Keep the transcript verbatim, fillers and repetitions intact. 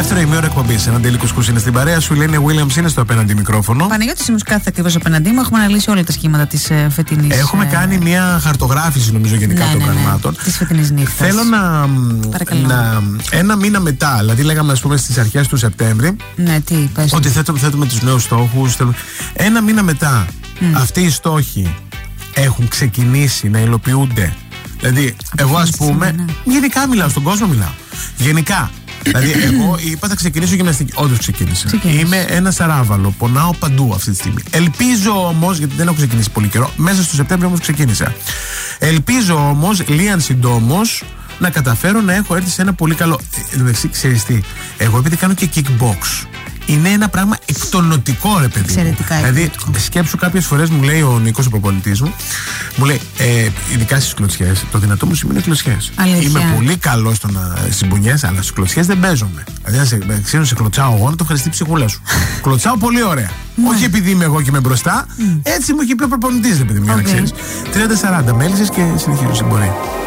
δεύτερο ημίωρο εκπομπής. Ένα Ντέλη Κουσκούς είναι στην παρέα σου. Λένε Williams είναι στο απέναντι μικρόφωνο. Παναγιώτης Σίμους κάθεται ακριβώς απέναντί μου. Έχουμε αναλύσει όλα τα σχήματα της ε, φετινής. Έχουμε ε... κάνει μια χαρτογράφηση, νομίζω, γενικά ναι, των ναι, πραγμάτων. Ναι, της φετινής νύχτας. Θέλω να, να. Ένα μήνα μετά, δηλαδή λέγαμε, ας πούμε, στις αρχές του Σεπτέμβρη. Ναι, τι, πες. Ότι θέτουμε, θέτουμε τους νέους στόχους. Θέλουμε... Ένα μήνα μετά, mm. αυτοί οι στόχοι έχουν ξεκινήσει να υλοποιούνται. Δηλαδή, εγώ, ας πούμε, ναι. γενικά μιλάω, στον κόσμο μιλάω. Γενικά. Δηλαδή, εγώ είπα θα ξεκινήσω γυμναστική. Όντως ξεκίνησα. Ξεκίνησε. Είμαι ένα σαράβαλο. Πονάω παντού αυτή τη στιγμή. Ελπίζω όμως, γιατί δεν έχω ξεκινήσει πολύ καιρό, μέσα στο Σεπτέμβριο όμως ξεκίνησα. Ελπίζω όμως, λίαν συντόμως, να καταφέρω να έχω έρθει σε ένα πολύ καλό. Εντάξει, ξέρεις τι, εγώ επειδή κάνω και kickbox, είναι ένα πράγμα εκτονωτικό, ρε παιδί. Εξαιρετικά δηλαδή, εκτονωτικό. Σκέψου, κάποιες φορές μου λέει ο Νίκος, ο προπονητής μου, μου λέει, ε, ειδικά στις κλωτσιές, το δυνατό μου σημείο είναι κλωτσιές. Είμαι πολύ καλός στο να συμπονιές, αλλά στις κλωτσιές δεν παίζομαι. Δηλαδή, αν σε, ξέρω, σε κλωτσάω εγώ, να το ευχαριστεί η ψυχούλα σου. Κλωτσάω πολύ ωραία. Όχι επειδή είμαι εγώ και είμαι μπροστά, έτσι μου έχει πει ο προπονητής, ρε παιδί μου, για να ξέρεις. τριάντα σαράντα μέλισσες και συνεχίζω συμπορία.